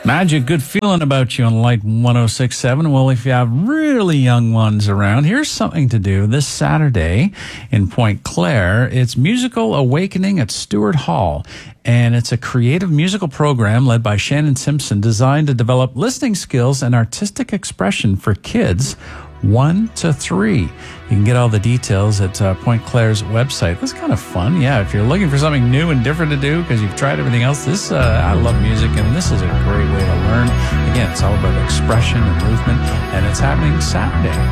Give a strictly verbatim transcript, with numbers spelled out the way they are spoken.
Magic, good feeling about you on Light one oh six point seven. Well, if you have really young ones around, here's something to do this Saturday in Point Claire. It's Musical Awakening at Stewart Hall. And it's a creative musical program led by Shannon Simpson designed to develop listening skills and artistic expression for kids one to three. You can get all the details at uh, Point Claire's website. That's kind of fun. Yeah, if you're looking for something new and different to do because you've tried everything else, this uh, I love music, and this is a great way to learn. Again, it's all about expression and movement, and it's happening Saturday.